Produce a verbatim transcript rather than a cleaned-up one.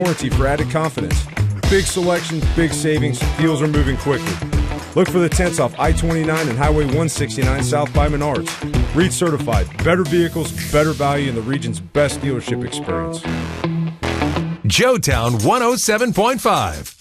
warranty for added confidence. Big selections, big savings, deals are moving quickly. Look for the tents off I twenty-nine and Highway one sixty-nine south by Menards. Reed certified. Better vehicles, better value, and the region's best dealership experience. Joetown one oh seven point five.